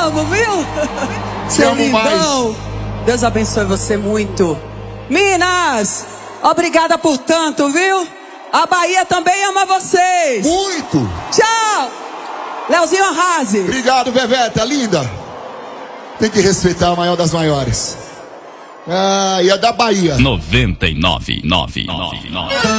amo, viu? Te amo lindão. mais. Deus abençoe você muito. Minas, obrigada por tanto, viu? A Bahia também ama vocês. Muito. Tchau. Leozinho Arrase. Obrigado, Beveta, linda. Tem que respeitar a maior das maiores. Ah, e a da Bahia. 99,9.